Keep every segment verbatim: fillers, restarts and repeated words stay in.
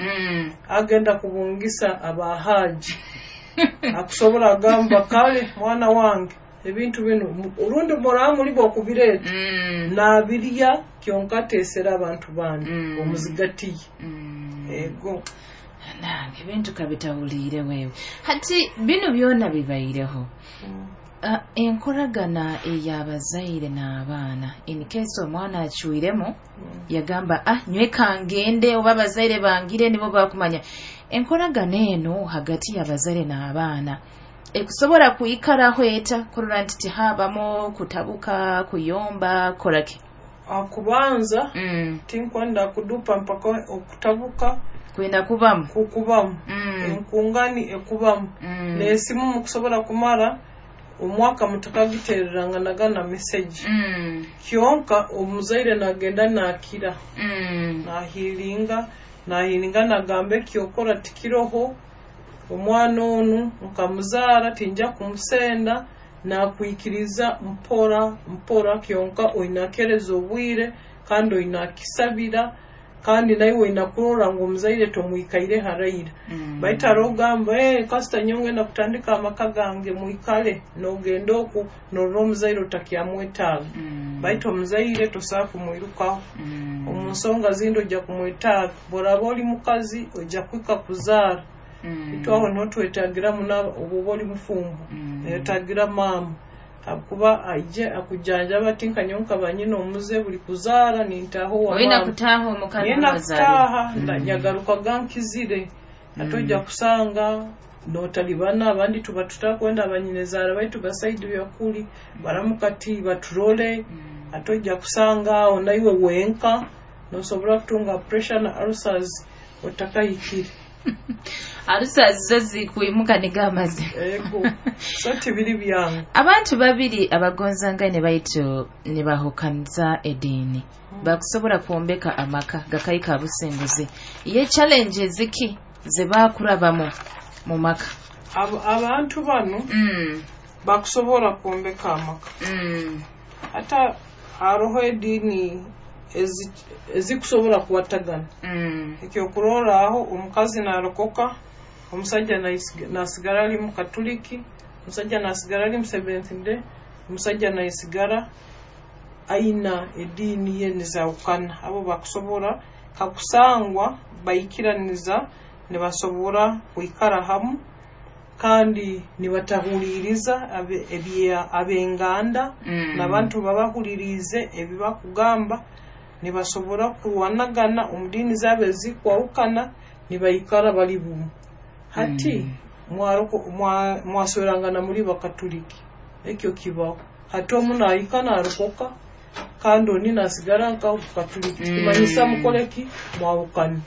mm. agenda kubungisa abahaji akusobola gamba kale mwana wange ebintu bino urundi moramu libo kubireta mm. na biriya kyonka tesera abantu bandi mm. omuzigati mm. ego nange bintu kabitawulire wewe hati bino byona bibaireho mm. uh, enkolagana eyabazaire n'abaana in case omwana achuiremo mm. yagamba ah nyweka ngende oba bazaire bangire nibo bakumanya enkolagana eno hagati y'abazaire n'abaana ekusobola kuyikaraho eta kurura nti tihabamo kutabuka kuyomba koraki akubanza mm. tinkwenda kudupa mpaka okutabuka kwenda kubamu kukubamu mm. enkungani ekubamu mm. nesimu mukusobola kumara omwaka mutakagitereranga nagana message mm. kyonka omuzaire nagenda nakira mm. nahilinga nahilinga nagambe kyokora tikiroho omwana onu nkamuzara tinja kumusenda nakwikiriza mpora mpora kyonka oinakereza obwire kandi oinakisabira kandi nayo inakurora ngo omuzaire tomwikaire haraira mm. baita rogamba eh kasta nyonge na kutandika amakagange muikale no gendoko no romuzaire otakyamwetaga mm. baita omuzaire tosafu muirukaho mm. omusonga zindo ja kumwetaga boraboli mukazi oja kwika kuzara mm. itwaho notwetagira muna oboboli mufumbu mm. etagira mama akuba aije akujanja batinka nyonka banyino omuze buli kuzara nintaho wa oina kutaho mukana yena wazali kutaha mm. na nyagaruka gankizire atoja kusanga notalibana abandi tuba tutakwenda abanyinezara baitu basaidi yakuli baramukati baturole mm. atoja kusanga onaiwe wenka no sobora kutunga pressure na ulcers otakayikiri alusazi zozi kuimuka nigamaze ego sote biri byangu abantu babiri abagonzanga ne baito ne bahokanza edini hmm. bakusobola kuombeka amaka gakayika abusenguze ye challenge ziki ze bakurabamo mu maka Ab, abantu bano mm. bakusobola kuombeka amaka mm. hata aroho edini ezikusobola ezi kuwatagana mm. ekyo kurora aho omukazi narokoka omusajja nasigara ali mu katoliki omusajja nasigara ali mu seventh day omusajja nasigara aina edini ye nizaukana abo bakusobola kakusangwa bayikiraniza ne basobora kuikara hamu kandi nibatahuliriza abe ebya abenganda mm. nabantu babahulirize ebibakugamba nibasobora kuwanagana omudini zabe zikwawukana nibayikara bali bumu hati mm. mwaroko mwa mwasorangana muri bakatoliki ekyo kibaho hati omuna ayikana arokoka kandi oni nasigara nka katoliki mm. kimanyisa mukoleki mwawukani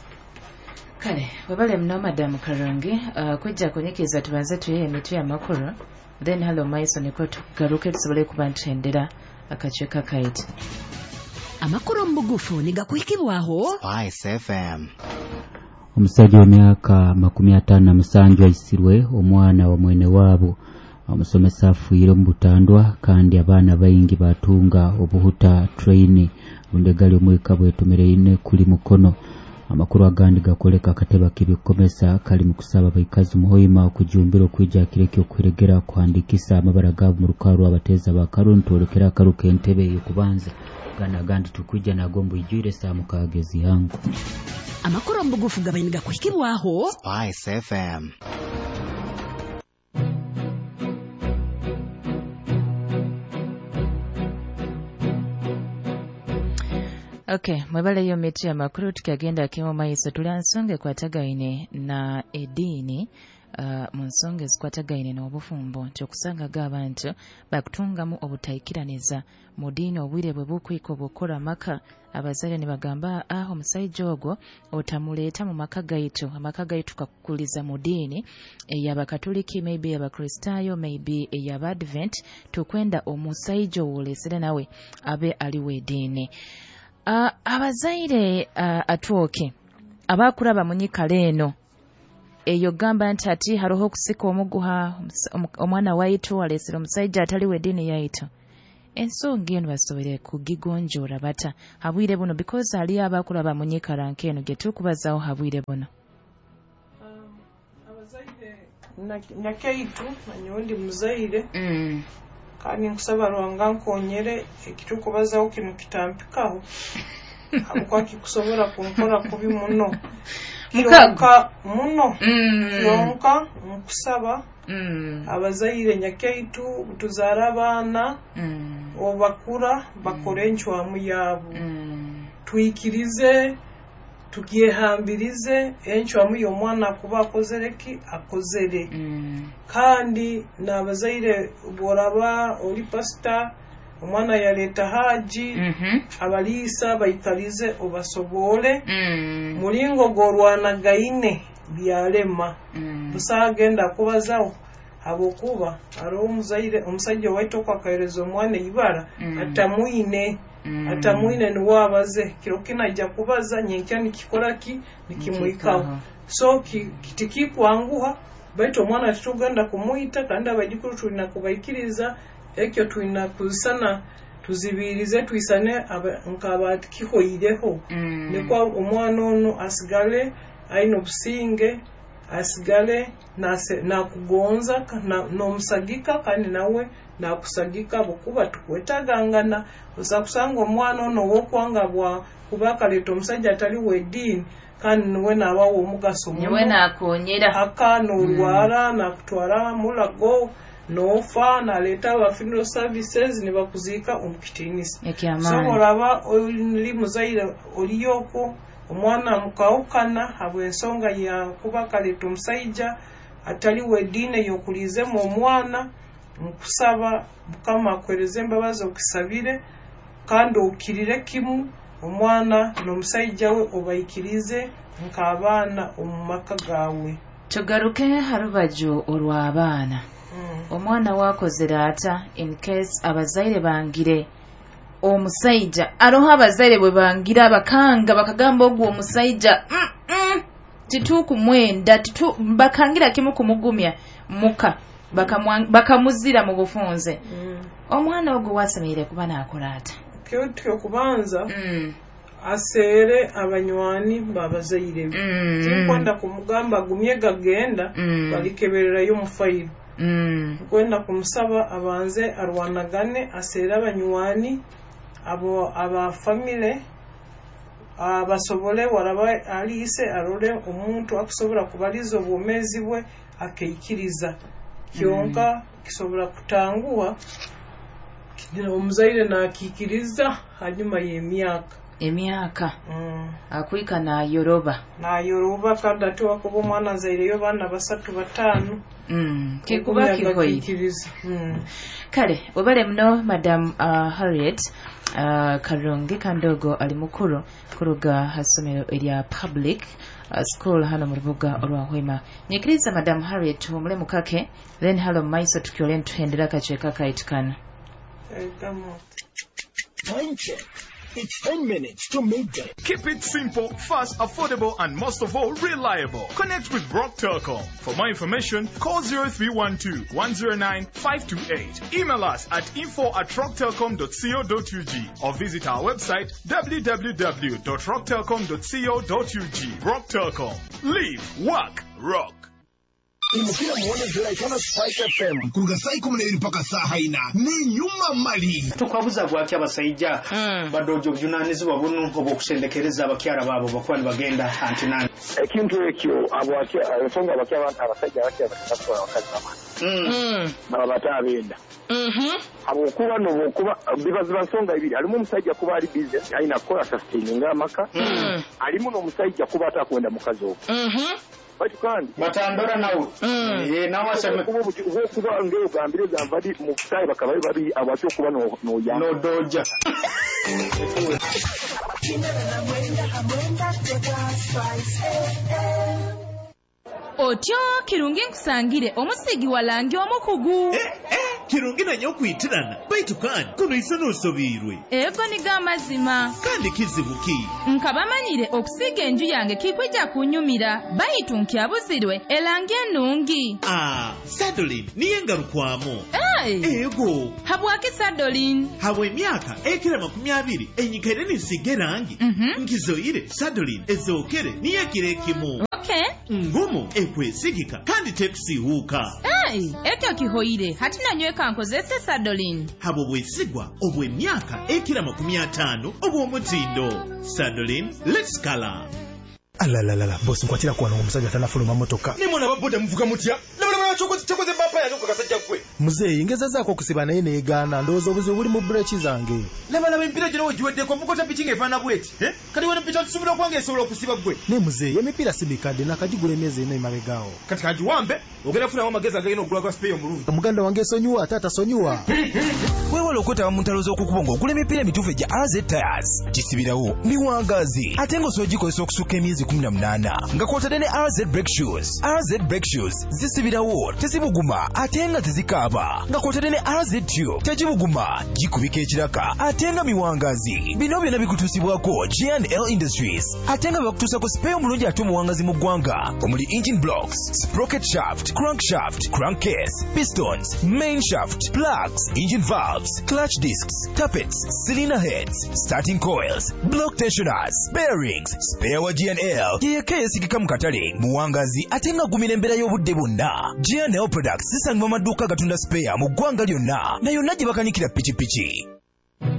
kale babale mna madam Karongi uh, kujja kunyikiriza tubanze tuye emitu ya makuru then hello maiso niko tugaruke tusobole kubantendera akacheka kaiti amakuru mbugufu nigakwikibwaho Spice F M. Omusajja w'emyaka makumi ataano na musanju ayisirwe omwana wa mwene waabo omusomesa afuire mu Butandwa kandi abaana bayingi batunga obuhuta train bundegali omweka bwetomere ine kuli mukono amakuru agandi gakoleka akateba kibikomesa kali mu kusaba bayikazi muhoyima okujumbira okwijja kireke okwiregera kuhandikisa amabara gabo mu rukaru abateza ba Karonto olekera akaruka entebe yokubanza gana gandi tukwijja nagombo ijure saa mukagezi yangu amakuru mbugufu gabainiga kuhikibwaho Spice F M. Okay, mwebale yo metu ya makuru tukagenda kimo maiso tuliansonge kwa tagaine na edini uh, munsonge kwa tagaine na obufumbo chokusanga gabantu bakutungamu obutaikiraniza mu dini obwire bwe bukwiko bukora maka abazale ne bagamba aho musaijo ogwo otamuleta mu maka gaitu amaka gaitu kakuliza mu dini ey'abakatoliki maybe y'abakristayo maybe ey'abadvent tukwenda omusaijo wolesere nawe abe aliwe dini. Uh, abazaire uh, atuoke abakuraba munyikale eno eyo gamba nti ati haroho kusika omuguha omwana waitu alesera omusajja atali we dini yaitu ensonga eno basobole kugigonjoola bata habwire buno because ali abakulaba munyikala nkeno gye tukubazawo habwire buno. Nyakaitu nanyo ndi muzaire mm. kandi nkusaba Ruhanga nkonyere ekitukubazaho kino kitampikaho habukwa kikusobora kunkora kubi muno muka muno yonka mm. nkusaba mm. abazaire nyakaitu tuzara abana mm. obakura bakore enchwamu yabo mm. tuyikirize tukiyehambirize enchwamu y'omwana kuba akozereki akozere mm. kandi nabazaire boraba oli pastor omwana yaleta haji mm-hmm. abalisa bayikalize obasobole mm. mulingo gorwanagaine byalema mm. busagenda kubazaho abokuba aro omuzaire omusajja waito kwa kaerezo omwana ibara mm. atamuine Mm. atamuine ni wabaze kiro kinajja kubaza nyenkya nikikoraki nikimuikaho so kitiki kwanguha baito mwana tutuganda kumuita kandi abajikuru tulina kubaikiriza ekyo tulina kuzisana tuzibirize tuisane nkabati kihoyireho mm. nikwa omwana ono asigale aino businge asigale nase nakugonza na nomusagika kandi nawe nakusagika bokuba tukwetagangana oza kusanga omwana ono wokwanga bwa kubaka leto omusajja atali wedini kandi niwe nabawo omugaso niwe nakonyera aka n'olwara mm. nakutwara mulago nofa naleta aba funeral services ne bakuzika omukitinisi so olaba oli muzaire oliyoko omwana mukawukana habw'ensonga ya kubaka leto omusajja atali wedini yokulize mu omwana nkusaba Mukama akwereze embabazi okisabire kandi okirire kimu omwana n'omusajja we obayikirize nk'abaana omu maka gawe. Tugaruke harubaju olw'abaana mm. omwana wakozera ata in case abazaire bangire omusajja aroha abazaire bwe bangira abakanga bakagamba ogwo omusajja mm -mm. tituku mwenda titu bakangira kimu kumugumya muka bakamuzira mu bufunze mm. omwana ogwo wasemere kuba nakolata kyotyo kubanza mm. asere abanywani babazaire mm. tikwenda kumugamba gumye gagenda mm. balikeberera yo mufayiro mm. kwenda kumusaba abanze arwanagane asere abanywani abo aba family abasobole waraba alise arore omuntu akusobora kubaliza obumezi bwe akeikiriza kyonka mm. kisobora kutanguwa kidira omuzaire nakikiriza hanyuma y'emyaka emyaka mm. akwika na yoroba na yoroba kandi atuwa kuba omwana zaire yo bana basatu batano mm. kikuba kikoyikiriza mm. kale obale mno madam uh, Harriet uh, Karungi Kandogo ali mukuru kuruga hasomero erya public uh, school hano mu rubuga olwahwema nyikiriza madam Harriet omule mukake then halo maiso tukyole ntuhendera kacheka kaitukana time check. It's ten minutes to midday. Keep it simple, fast, affordable, and most of all, reliable. Connect with Rock Telecom. For more information, call zero three one two, one zero nine, five two eight. Email us at info at rock telecom dot co dot u g or visit our website w w w dot rock telecom dot co dot u g. Rock Telecom. Live, work, rock. Imukira muone jula ikona Spike F M kuruga saa ikumi n'ebiri mpaka saa haina ni nyuma mali tukwabuza bwaki abasajja mm. badojo byunanizibwa bunu obokusendekereza abakyara babo bakwani bagenda antinani ekintu ekyo abwaki ensonga abakya abantu abasajja abakya bakatwala abakazi bamani mm. baba batabenda mhm abokuba nobokuba bibaziba nsonga ibiri alimu omusajja kuba ali business alina kola sustaining amaka mm. alimu n'omusajja kuba atakwenda mukazi okwo mhm bati kandi batandora nawo eh nawo asema kuba kuba ngeo gambire zambadi mu kitayi bakabaye babi abacyo kuba no no ya no doja otyo kirungi nkusangire omusigi walangi omukugu eh eh kirungi nanyo okuyitirana baitu kandi kuno isa n'osobiirwe ego niga amazima kandi kizibuki nka bamanyire okusiga enju yange kikwijja kunyumira baitu nkyabuzirwe elange ennungi ah Sadolin niye ngalukwamu hey. ego habwaki Sadolin habwa emyaka ekira makumi abiri enyikere nisiga erangi mm -hmm. nkizoire Sadolin ezookere niye kire kimu okay. ngumu ekwesigika kandi tekusiiwuuka hey. ekyo kihoire hati nanyweka nkozese Sadolin habwa bwesigwa obw'emyaka ekira makumi ataano obw'omutindo Sadolin let's color alalalala bosi nkwatira kuwano omusajja tanafuluma motoka nimona baboda muvuga mutya labala chokoze chokoze bapa ya nuko kasajja kwe muzeyi ngeza zaako okusiba naye neegaana ndowooza obuzibu buli mu breki zange labala empira gino wegiweddeko mukota pichinga efaana bweti eh? kati wena picha tusubira okwange esobola okusiba gwe ne muzeyi emipiira si mikadde nakagigula emyezi ena emabegaawo kati kagiwambe ogenda kufunawo amagezi agagenda okugula ga spray omulungi omuganda wange esonyiwa ate atasonyiwa weewala okwetaba mu ntalo z'okukuba ng'ogula emipiira emituufu egya R Z Tires gisibirawo miwangazi ate ng'osoogikozesa okusukka emyezi kumi na munaana nga kw'otadde ne R Z Brake Shoes. R Z Brake Shoes zisibirawo tezibuguma ate nga tezikaaba nga kw'otadde ne R Z Tube tegibuguma gikubika ekiraka ate nga miwangazi. Bino byonna bikutuusibwako G and L Industries ate nga bakutuusako spare omulungi ate omuwangazi mu ggwanga omuli engine blocks, sprocket shaft, crankshaft, crankcase, pistons, main shaft, plugs, engine valves, clutch discs, tappets, cylinder heads, starting coils, block tensioners, bearings, spare wa G and L yeyekka yesigika mu katale muwangazi ate nga gumira embeera y'obudde bwonna. G and L Products zisangibwa mu maduuka gatunda spare mu ggwanga lyonna na yonna gye bakanikira pikipiki.